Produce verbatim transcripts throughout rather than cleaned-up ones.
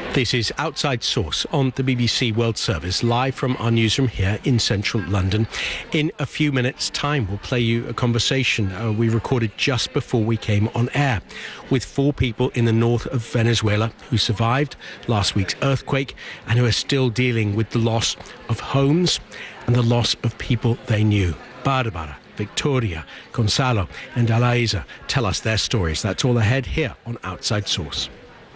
This is Outside Source on the B B C World Service, live from our newsroom here in central London. In a few minutes' time, we'll play you a conversation uh, we recorded just before we came on air with four people in the north of Venezuela who survived last week's earthquake and who are still dealing with the loss of homes and the loss of people they knew. Barbara, Victoria, Gonzalo and Elaiza tell us their stories. That's all ahead here on Outside Source.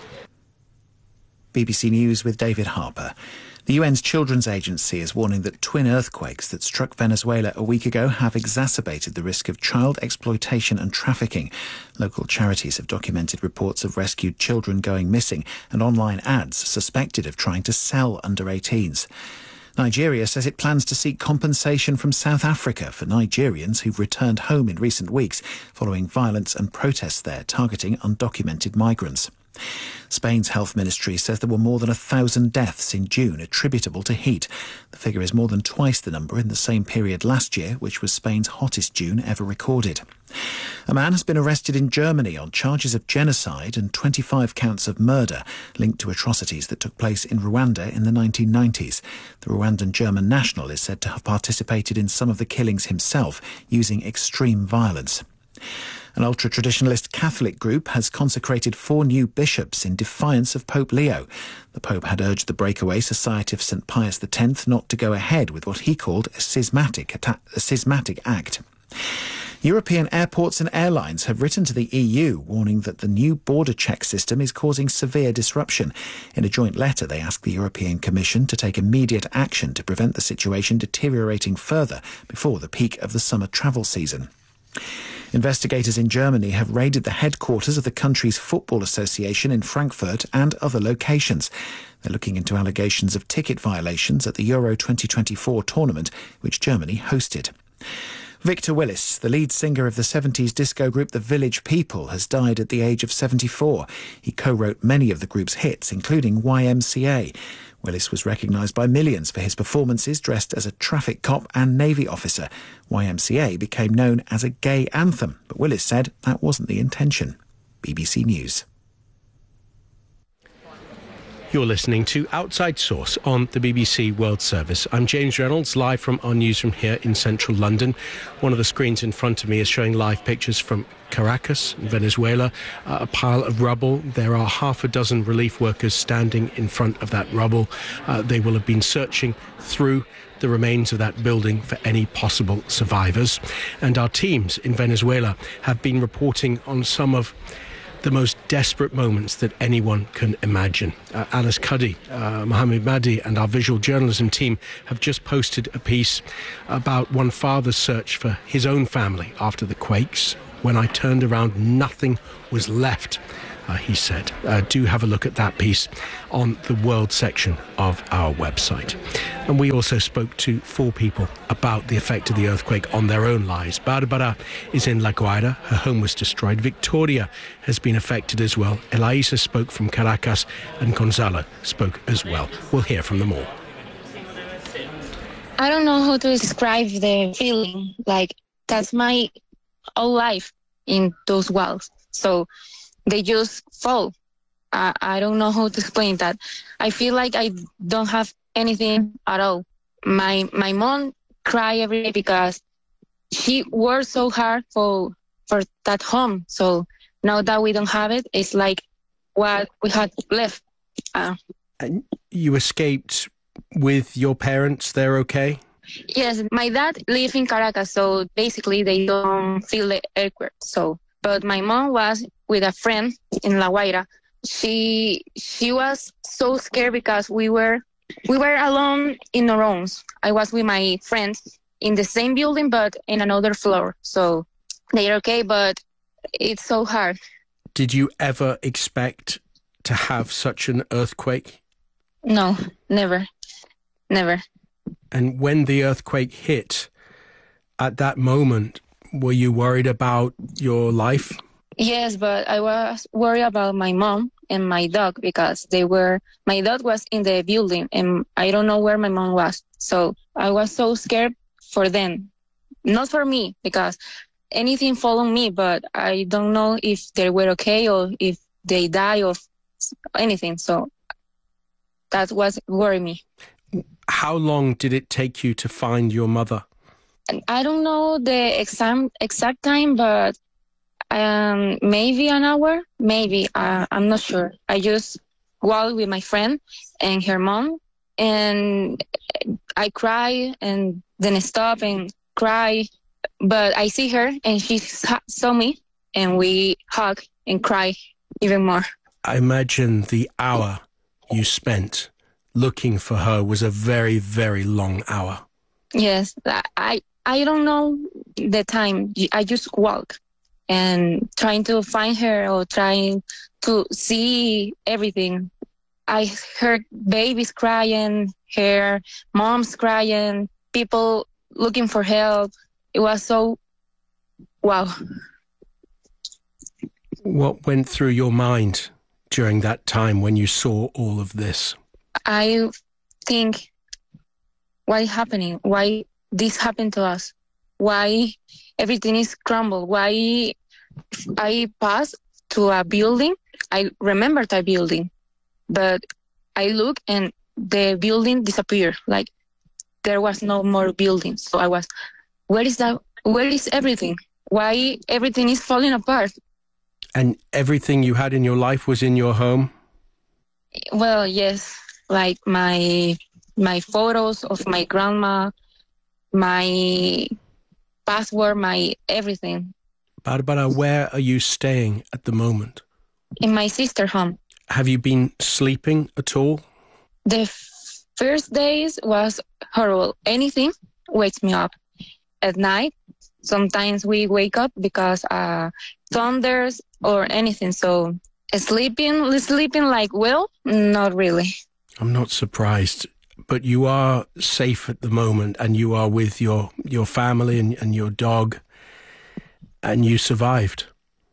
B B C News with David Harper. The U N's Children's Agency is warning that twin earthquakes that struck Venezuela a week ago have exacerbated the risk of child exploitation and trafficking. Local charities have documented reports of rescued children going missing and online ads suspected of trying to sell under eighteens. Nigeria says it plans to seek compensation from South Africa for Nigerians who've returned home in recent weeks following violence and protests there targeting undocumented migrants. Spain's health ministry says there were more than a thousand deaths in June attributable to heat. The figure is more than twice the number in the same period last year, which was Spain's hottest June ever recorded. A man has been arrested in Germany on charges of genocide and twenty-five counts of murder linked to atrocities that took place in Rwanda in the nineteen nineties. The Rwandan German national is said to have participated in some of the killings himself, using extreme violence. An ultra-traditionalist Catholic group has consecrated four new bishops in defiance of Pope Leo. The Pope had urged the breakaway Society of Saint Pius X not to go ahead with what he called a schismatic, atta- a schismatic act. European airports and airlines have written to the E U warning that the new border check system is causing severe disruption. In a joint letter, they ask the European Commission to take immediate action to prevent the situation deteriorating further before the peak of the summer travel season. Investigators in Germany have raided the headquarters of the country's football association in Frankfurt and other locations. They're looking into allegations of ticket violations at the Euro twenty twenty-four tournament, which Germany hosted. Victor Willis, the lead singer of the seventies disco group The Village People, has died at the age of seventy-four. He co-wrote many of the group's hits, including Y M C A. Willis was recognised by millions for his performances dressed as a traffic cop and Navy officer. Y M C A became known as a gay anthem, but Willis said that wasn't the intention. B B C News. You're listening to Outside Source on the B B C World Service. I'm James Reynolds, live from our newsroom here in central London. One of the screens in front of me is showing live pictures from Caracas, Venezuela, uh, a pile of rubble. There are half a dozen relief workers standing in front of that rubble. Uh, they will have been searching through the remains of that building for any possible survivors. And our teams in Venezuela have been reporting on some of the most desperate moments that anyone can imagine. Uh, Alice Cuddy, uh, Mohammed Mahdi and our visual journalism team have just posted a piece about one father's search for his own family after the quakes. When I turned around, nothing was left, uh, he said. Uh, do have a look at that piece on the world section of our website. And we also spoke to four people about the effect of the earthquake on their own lives. Barbara is in La Guaira. Her home was destroyed. Victoria has been affected as well. Elaiza spoke from Caracas and Gonzalo spoke as well. We'll hear from them all. I don't know how to describe the feeling. Like, that's my whole life in those walls. So they just fall. I, I don't know how to explain that. I feel like I don't have anything at all. My my mom cry every day because she worked so hard for for that home. So now that we don't have it, it's like what we had left. Uh, and you escaped with your parents? They're okay? Yes, my dad lives in Caracas, so basically they don't feel the earthquake. So, but my mom was with a friend in La Guaira. She she was so scared because we were we were alone in our rooms. I was with my friends in the same building, but in another floor. So they're okay, but it's so hard. Did you ever expect to have such an earthquake? No, never, never. And when the earthquake hit, at that moment, were you worried about your life? Yes, but I was worried about my mom and my dog because they were, my dog was in the building and I don't know where my mom was. So I was so scared for them, not for me, because anything followed me, but I don't know if they were okay or if they die or anything. So That was worrying me. How long did it take you to find your mother? And I don't know the exact exact time, but um, maybe an hour, maybe. Uh, I'm not sure. I just walked with my friend and her mom, and I cry and then stop and cry. But I see her, and she saw me, and we hug and cry even more. I imagine the hour you spent looking for her was a very, very long hour. Yes, I I don't know the time. I just walk and trying to find her or trying to see everything. I heard babies crying, her mom's crying, people looking for help. It was so, wow. What went through your mind during that time when you saw all of this? I think, why happening? Why this happened to us? Why everything is crumbled? Why I passed to a building? I remembered a building, but I look and the building disappeared. Like there was no more building. So I was, where is that? Where is everything? Why everything is falling apart? And everything you had in your life was in your home? Well, yes. Like my my photos of my grandma, my password, my everything. Barbara, where are you staying at the moment? In my sister's home. Have you been sleeping at all? The f- first days was horrible. Anything wakes me up at night. Sometimes we wake up because uh, thunders or anything. So sleeping, sleeping like well, not really. I'm not surprised, but you are safe at the moment and you are with your, your family and, and your dog and you survived.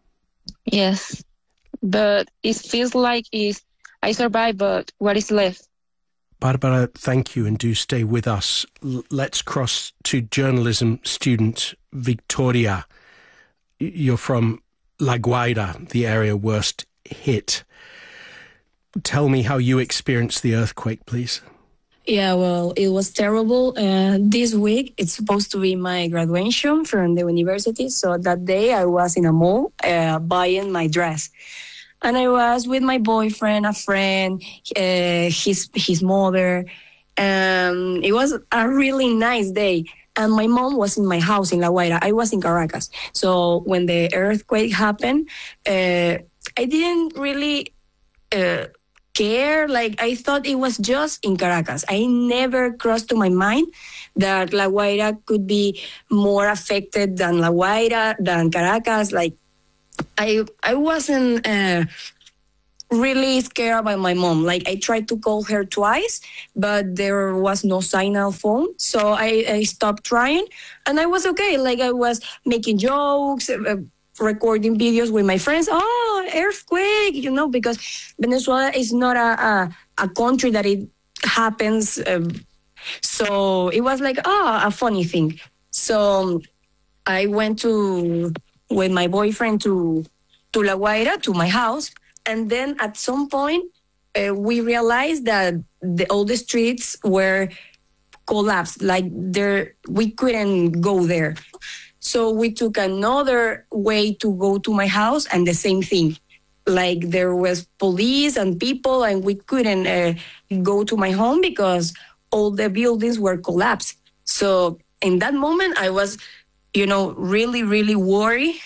Yes, but it feels like it's, I survived, but what is left? Barbara, thank you and do stay with us. L- let's cross to journalism student Victoria. You're from La Guaira, the area worst hit. Tell me how you experienced the earthquake, please. Yeah, well, it was terrible. Uh, this week, it's supposed to be my graduation from the university. So that day I was in a mall uh, buying my dress. And I was with my boyfriend, a friend, uh, his his mother. Um, it was a really nice day. And my mom was in my house in La Guaira. I was in Caracas. So when the earthquake happened, uh, I didn't really uh, care. Like, I thought it was just in Caracas. I never crossed to my mind that La Guaira could be more affected than La Guaira, than Caracas. Like, I I wasn't uh, really scared about my mom. Like, I tried to call her twice, but there was no signal phone. So I, I stopped trying, and I was okay. Like, I was making jokes, uh, recording videos with my friends. Oh, earthquake, you know, because Venezuela is not a, a, a country that it happens. Um, so it was like, oh, a funny thing. So I went to with my boyfriend to to La Guaira, to my house. And then at some point, uh, we realized that the, all the streets were collapsed. Like, there, we couldn't go there. So we took another way to go to my house, and the same thing. Like, there was police and people, and we couldn't uh, go to my home because all the buildings were collapsed. So in that moment, I was, you know, really, really worried.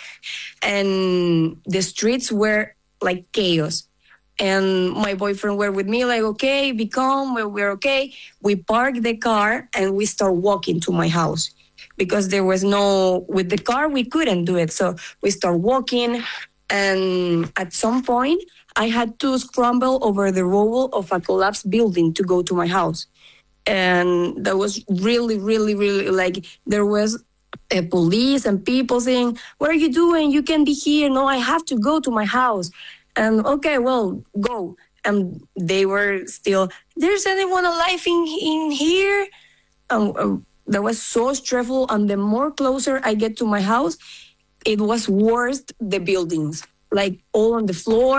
And the streets were like chaos. And my boyfriend were with me, like, okay, be calm, we're, we're okay. We parked the car and we start walking to my house because there was no, with the car, we couldn't do it. So we start walking. And at some point, I had to scramble over the rubble of a collapsed building to go to my house. And that was really, really, really, like, there was a police and people saying, what are you doing? You can't be here. No, I have to go to my house. And okay, well, go. And they were still, there's anyone alive in, in here? Um, um, that was so stressful. And the more closer I get to my house, it was worse, the buildings, like all on the floor,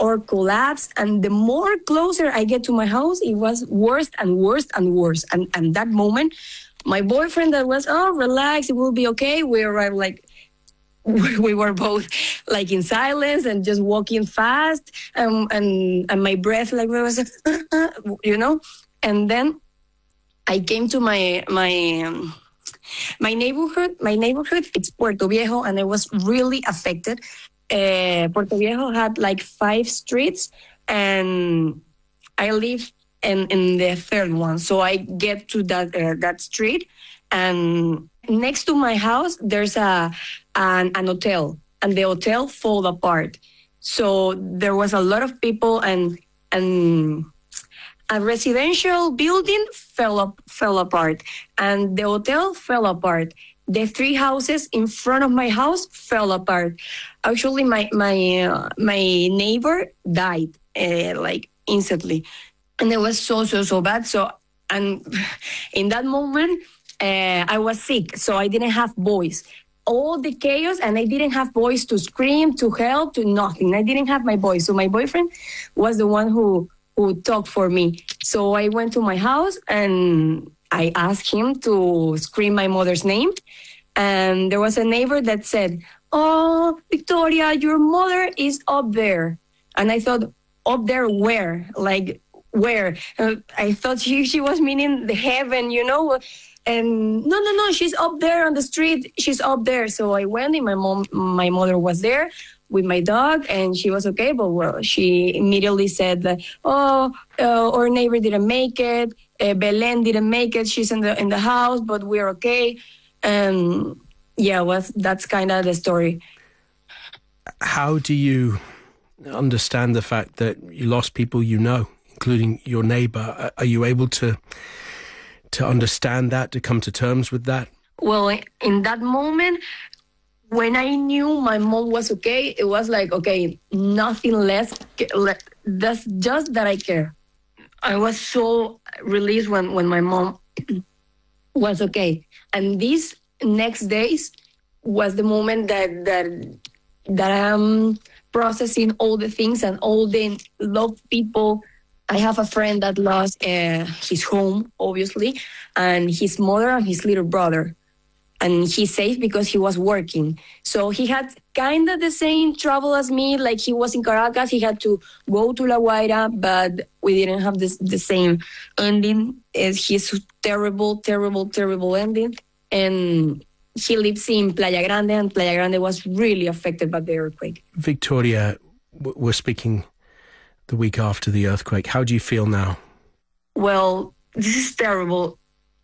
or collapse. And the more closer I get to my house, it was worse and worse and worse. And and that moment, my boyfriend that was, oh, relax, it will be okay. We arrived like, we were both like in silence and just walking fast. And, and, and my breath like was, you know, and then I came to my, my, um, my neighborhood, my neighborhood, it's Puerto Viejo, and I was really affected. Uh, Puerto Viejo had like five streets, and I live in, in the third one. So I get to that uh, that street, and next to my house, there's a an, an hotel, and the hotel fell apart. So there was a lot of people, and and a residential building fell up, fell apart, and the hotel fell apart. The three houses in front of my house fell apart. Actually, my my uh, my neighbor died uh, like instantly, and it was so so so bad. So, and in that moment, uh, I was sick, so I didn't have voice. All the chaos, and I didn't have voice to scream, to help, to nothing. I didn't have my voice. So my boyfriend was the one who who talked for me. So I went to my house and I asked him to scream my mother's name. And there was a neighbor that said, oh, Victoria, your mother is up there. And I thought, up there where? Like, where? Uh, I thought she, she was meaning the heaven, you know? And no, no, no, she's up there on the street. She's up there. So I went and my mom, my mother was there with my dog, and she was okay. But well, she immediately said that, oh, uh, our neighbor didn't make it. Uh, Belen didn't make it. She's in the in the house, but we're okay. And yeah, was that's kind of the story. How do you understand the fact that you lost people you know, including your neighbor? Are you able to to understand that, to come to terms with that? Well, in that moment, when I knew my mom was okay, it was like, okay, nothing less. That's just that I care. I was so released when, when my mom was okay. And these next days was the moment that that that I'm processing all the things and all the loved people. I have a friend that lost uh, his home, obviously, and his mother and his little brother. And he's safe because he was working. So he had kind of the same trouble as me. Like he was in Caracas, he had to go to La Guaira, but we didn't have this, the same ending. It's his terrible, terrible, terrible ending. And he lives in Playa Grande, and Playa Grande was really affected by the earthquake. Victoria, we're speaking the week after the earthquake. How do you feel now? Well, this is terrible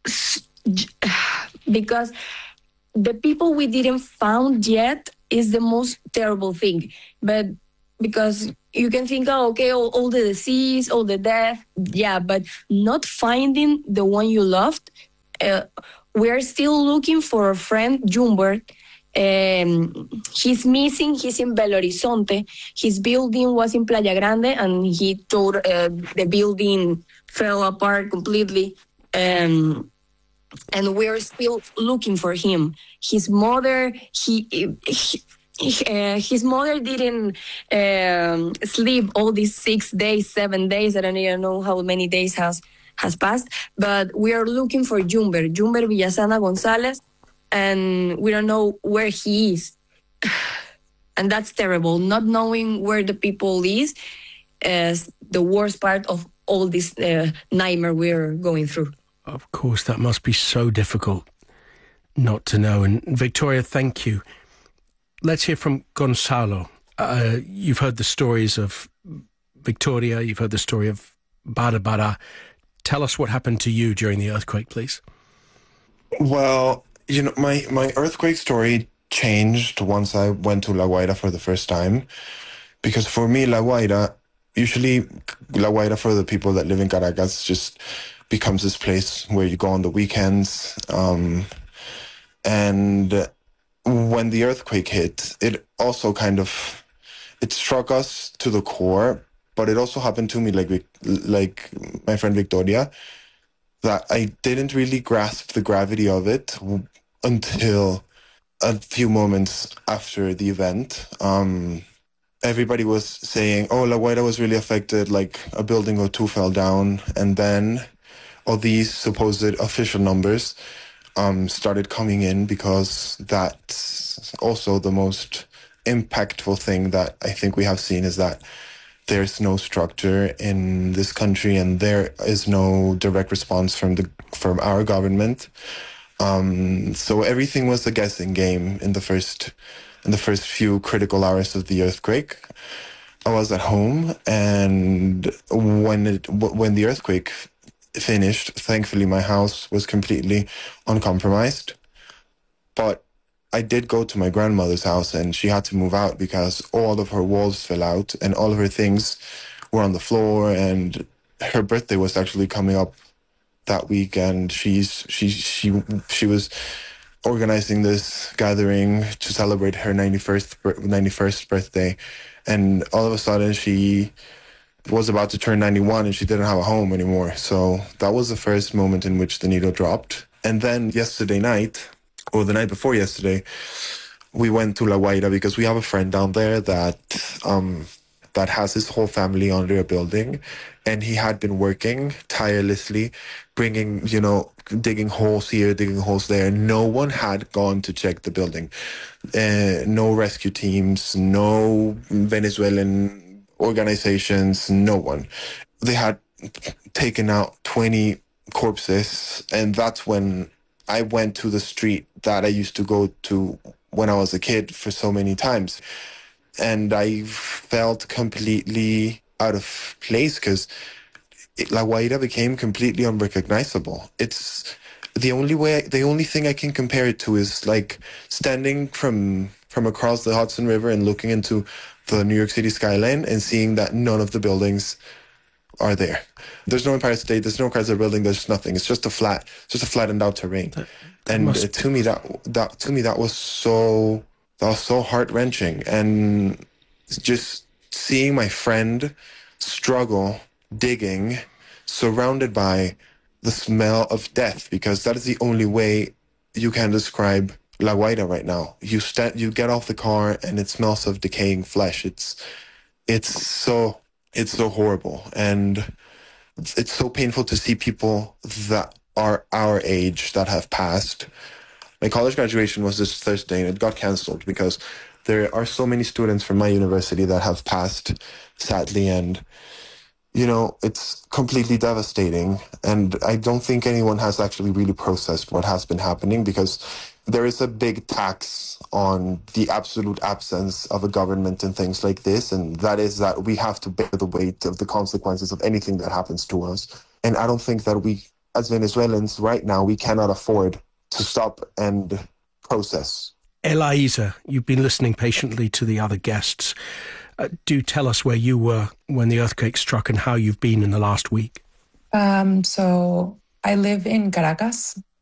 because the people we didn't found yet is the most terrible thing. But because you can think, oh, okay, all, all the disease, all the death, yeah, but not finding the one you loved. Uh, we are still looking for a friend, Jumbert. Um, he's missing. He's in Belo Horizonte. His building was in Playa Grande, and he told uh, the building fell apart completely. Um, and we're still looking for him. His mother, he, he uh, his mother didn't um, sleep all these six days, seven days. I don't even know how many days has has passed. But we are looking for Jumber, Jumber Villasana Gonzalez, and we don't know where he is. And that's terrible. Not knowing where the people is is the worst part of all this uh, nightmare we're going through. Of course, that must be so difficult not to know. And Victoria, thank you. Let's hear from Gonzalo. Uh, you've heard the stories of Victoria. You've heard the story of Bara Bara. Tell us what happened to you during the earthquake, please. Well, you know, my, my earthquake story changed once I went to La Guaira for the first time. Because for me, La Guaira, usually La Guaira for the people that live in Caracas just becomes this place where you go on the weekends. Um, and when the earthquake hit, it also kind of, it struck us to the core, but it also happened to me like, like my friend Victoria, that I didn't really grasp the gravity of it until a few moments after the event. Um, everybody was saying, oh, La Guaira was really affected, like a building or two fell down. And then all these supposed official numbers um, started coming in, because that's also the most impactful thing that I think we have seen, is that there's no structure in this country and there is no direct response from the from our government. Um, so everything was a guessing game in the first in the first few critical hours of the earthquake. I was at home, and when it when the earthquake finished, thankfully my house was completely uncompromised. But I did go to my grandmother's house, and she had to move out because all of her walls fell out and all of her things were on the floor. And her birthday was actually coming up that week, and she's she she she was organizing this gathering to celebrate her ninety-first birthday, and all of a sudden she was about to turn ninety-one and she didn't have a home anymore. So that was the first moment in which the needle dropped. And then yesterday night, or the night before yesterday, we went to La Guaira because we have a friend down there that um, that has his whole family under a building, and he had been working tirelessly, bringing, you know, digging holes here, digging holes there. No one had gone to check the building. Uh, no rescue teams, no Venezuelan organizations, no one. They had taken out twenty corpses, and that's when I went to the street that I used to go to when I was a kid for so many times. And I felt completely out of place because La Guaira became completely unrecognizable. It's the only way, the only thing I can compare it to is like standing from from across the Hudson River and looking into the New York City skyline and seeing that none of the buildings are there. There's no Empire State, there's no Chrysler Building, there's nothing. It's just a flat, just a flattened out terrain. That, that and must... to me, that that to me that was so that was so heart wrenching. And just seeing my friend struggle digging, surrounded by the smell of death, because that is the only way you can describe La Guaira right now. You stand, you get off the car, and it smells of decaying flesh. It's it's so. It's so horrible, and it's so painful to see people that are our age that have passed. My college graduation was this Thursday, and it got canceled because there are so many students from my university that have passed, sadly, and, you know, it's completely devastating. And I don't think anyone has actually really processed what has been happening, because there is a big tax on the absolute absence of a government and things like this, and that is that we have to bear the weight of the consequences of anything that happens to us. And I don't think that we, as Venezuelans right now, we cannot afford to stop and process. Elaiza, you've been listening patiently to the other guests. Uh, do tell us where you were when the earthquake struck and how you've been in the last week. Um, so I live in Caracas.